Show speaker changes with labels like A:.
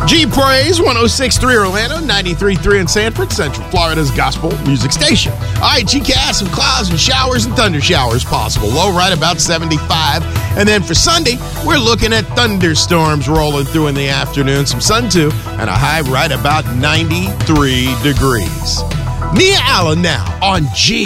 A: G-Praise, 106.3 Orlando, 93.3 in Sanford, Central Florida's gospel music station. All right, GCast, some clouds and showers and thunder showers possible. Low right about 75. And then for Sunday, we're looking at thunderstorms rolling through in the afternoon. Some sun too, and a high right about 93 degrees. Nia Allen now on G.